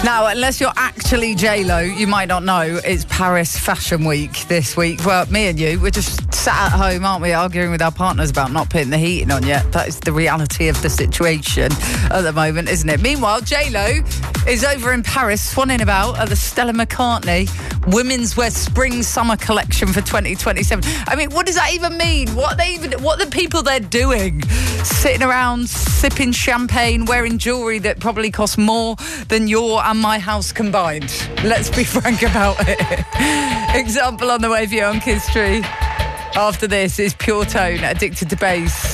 Now, unless you're actually J-Lo, you might not know it's Paris Fashion Week this week. Well, me and you, we're just sat at home, aren't we, arguing with our partners about not putting the heating on yet. That is the reality of the situation at the moment, isn't it? Meanwhile, J-Lo is over in Paris swanning about at the Stella McCartney Women's Wear Spring-Summer Collection for 2027. I mean, what does that even mean? What are the people they're doing? Sitting around, sipping champagne, wearing jewellery that probably costs more than your and my house combined. Let's be frank about it. Example on the way for you on Kiss Tree. After this is Pure Tone, Addicted to Bass.